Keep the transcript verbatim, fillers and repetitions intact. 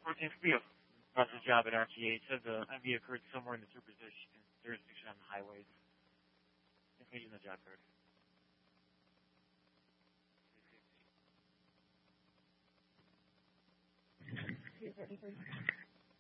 fourteen could be a impressive job at R T A. It says the M V occurred somewhere in the superposition jurisdiction on the highways. Information in the job card. Is there anything?